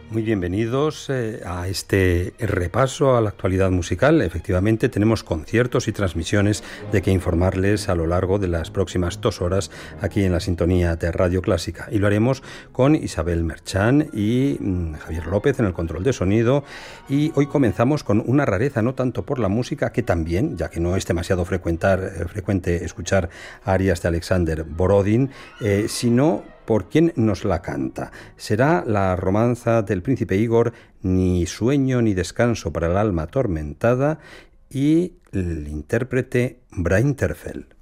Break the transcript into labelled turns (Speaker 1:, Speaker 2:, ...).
Speaker 1: Muy bienvenidos a este repaso a la actualidad musical. Efectivamente, tenemos conciertos y transmisiones de que informarles a lo largo de las próximas 2 horas aquí en la sintonía de Radio Clásica. Y lo haremos con Isabel Merchán y Javier López en el control de sonido. Y hoy comenzamos con una rareza, no tanto por la música, que también, ya que no es demasiado frecuente escuchar arias de Alexander Borodin, sino por quién nos la canta. Será la romanza del príncipe Igor, Ni sueño ni descanso para el alma atormentada, y el intérprete Brain Terfel.